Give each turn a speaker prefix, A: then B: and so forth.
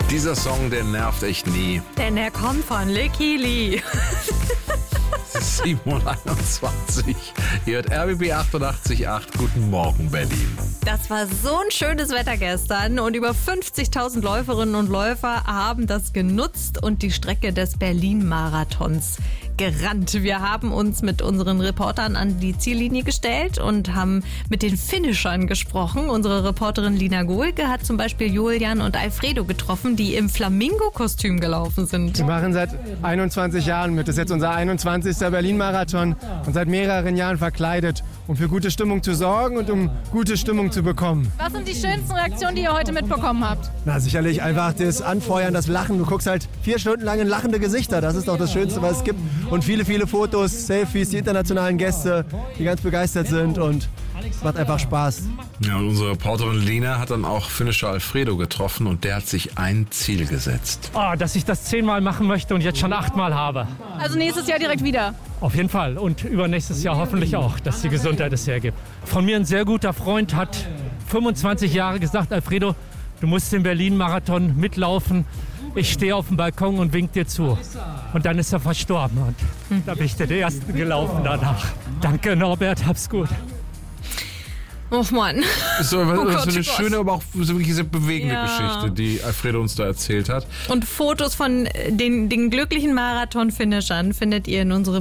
A: Dieser Song, der nervt echt nie.
B: Denn er kommt von Licky Lee.
A: 7:21 Ihr hört RBB 88.8. Guten Morgen, Berlin.
B: Das war so ein schönes Wetter gestern und über 50.000 Läuferinnen und Läufer haben das genutzt und die Strecke des Berlin-Marathons gerannt. Wir haben uns mit unseren Reportern an die Ziellinie gestellt und haben mit den Finishern gesprochen. Unsere Reporterin Lina Gohlke hat zum Beispiel Julian und Alfredo getroffen, die im Flamingo-Kostüm gelaufen sind.
C: Wir machen seit 21 Jahren mit. Das ist jetzt unser 21. Berlin-Marathon und seit mehreren Jahren verkleidet, um für gute Stimmung zu sorgen und um gute Stimmung zu bekommen.
D: Was sind die schönsten Reaktionen, die ihr heute mitbekommen habt?
C: Na, sicherlich einfach das Anfeuern, das Lachen. Du guckst halt 4 Stunden lang in lachende Gesichter. Das ist doch das Schönste, was es gibt. Und viele, viele Fotos, Selfies, die internationalen Gäste, die ganz begeistert sind und es macht einfach Spaß.
A: Ja, und unsere Reporterin Lina hat dann auch Finisher Alfredo getroffen und der hat sich ein Ziel gesetzt.
E: Dass ich das 10-mal machen möchte und jetzt schon 8-mal habe.
D: Also nächstes Jahr direkt wieder?
E: Auf jeden Fall und übernächstes Jahr hoffentlich auch, dass die Gesundheit es hergibt. Von mir ein sehr guter Freund hat 25 Jahre gesagt, Alfredo, du musst den Berlin-Marathon mitlaufen. Ich stehe auf dem Balkon und wink dir zu. Und dann ist er verstorben und da bin ich der Erste gelaufen danach. Danke Norbert, hab's gut.
B: Oh Mann.
A: So, was für eine schöne, aber auch so wirklich sehr bewegende Geschichte, die Alfredo uns da erzählt hat.
B: Und Fotos von den glücklichen Marathon-Finishern findet ihr in unserem